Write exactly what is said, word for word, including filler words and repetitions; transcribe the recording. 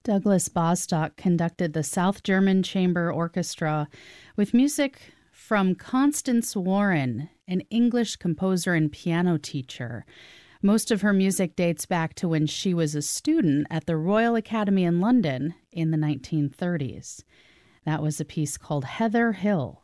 Douglas Bostock conducted the South German Chamber Orchestra with music from Constance Warren, an English composer and piano teacher. Most of her music dates back to when she was a student at the Royal Academy in London in the nineteen thirties. That was a piece called Heather Hill.